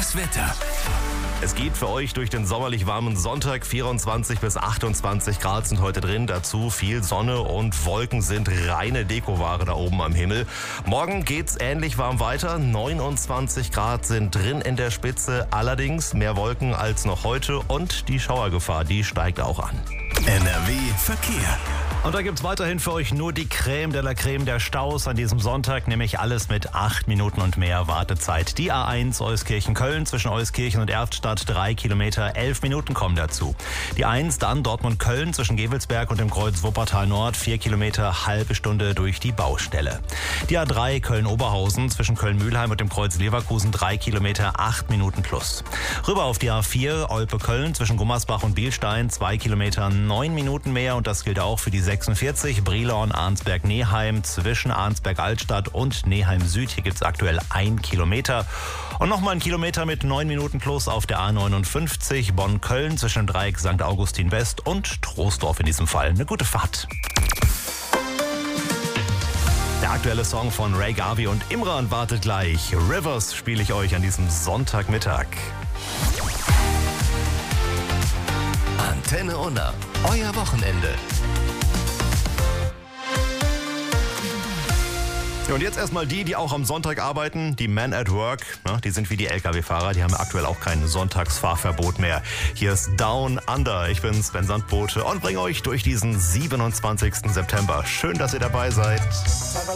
Das Wetter. Es geht für euch durch den sommerlich warmen Sonntag. 24 bis 28 Grad sind heute drin. Dazu viel Sonne und Wolken sind reine Dekoware da oben am Himmel. Morgen geht's ähnlich warm weiter. 29 Grad sind drin in der Spitze. Allerdings mehr Wolken als noch heute und die Schauergefahr, die steigt auch an. NRW Verkehr. Und da gibt's weiterhin für euch nur die Creme de la Creme der Staus an diesem Sonntag, nämlich alles mit 8 Minuten und mehr Wartezeit. Die A1 Euskirchen-Köln zwischen Euskirchen und Erftstadt 3 Kilometer, 11 Minuten kommen dazu. Die 1 dann Dortmund-Köln zwischen Gewelsberg und dem Kreuz Wuppertal Nord 4 Kilometer, halbe Stunde durch die Baustelle. Die A3 Köln-Oberhausen zwischen Köln-Mühlheim und dem Kreuz Leverkusen 3 Kilometer, 8 Minuten plus. Rüber auf die A4 Olpe-Köln zwischen Gummersbach und Bielstein 2 Kilometer, 9 Minuten mehr und das gilt auch für die 46 Brilon-Arnsberg-Neheim zwischen Arnsberg-Altstadt und Neheim-Süd. Hier gibt es aktuell 1 Kilometer. Und nochmal 1 Kilometer mit 9 Minuten plus auf der A59 Bonn-Köln zwischen dem Dreieck St. Augustin West und Troisdorf in diesem Fall. Eine gute Fahrt. Der aktuelle Song von Ray Garvey und Imran wartet gleich. Rivers spiele ich euch an diesem Sonntagmittag. Antenne Unna, euer Wochenende. Und jetzt erstmal die auch am Sonntag arbeiten, die Men at Work. Ja, die sind wie die Lkw-Fahrer, die haben aktuell auch kein Sonntagsfahrverbot mehr. Hier ist Down Under. Ich bin Sven Sandbote und bringe euch durch diesen 27. September. Schön, dass ihr dabei seid.